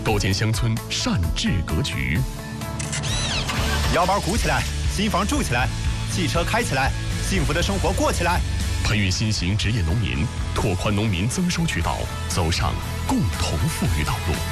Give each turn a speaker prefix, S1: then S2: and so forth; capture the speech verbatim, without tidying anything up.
S1: 构建乡村善治格局。
S2: 腰包鼓起来，新房住起来，汽车开起来，幸福的生活过起来。
S1: 培育新型职业农民，拓宽农民增收渠道，走上共同富裕道路。